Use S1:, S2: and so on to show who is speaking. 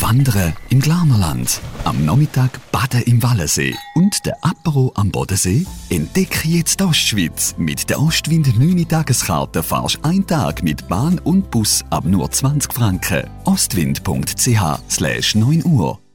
S1: Wandern im Glarnerland, am Nachmittag baden im Wallensee und der Apero am Bodensee? Entdecke jetzt die Ostschweiz. Mit der Ostwind 9-Tageskarte fahrst du einen Tag mit Bahn und Bus ab nur 20 Franken. Ostwind.ch/9 Uhr